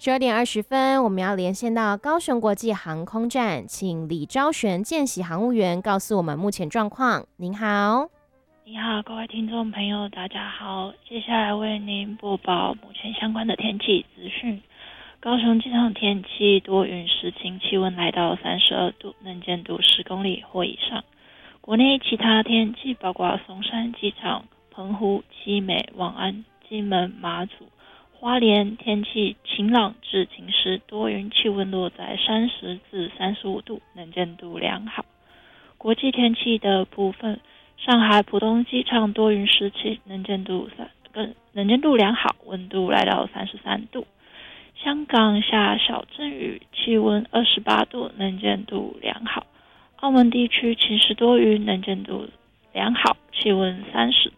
12点20分，我们要连线到高雄国际航空站，请李昭璇见习航务员告诉我们目前状况。您好。 你好，各位听众朋友，大家好。接下来为您播报目前相关的天气资讯。高雄机场天气多云时晴，气温来到32度，能见度10公里或以上。国内其他天气包括松山机场、澎湖、七美、望安、金门、马祖、花莲天气晴朗至晴时，多云，气温落在30至35度，能见度良好。国际天气的部分，上海浦东机场多云时晴，能见度良好，温度来到33度。香港下小阵雨，气温28度，能见度良好。澳门地区晴时多云，能见度良好，气温30度。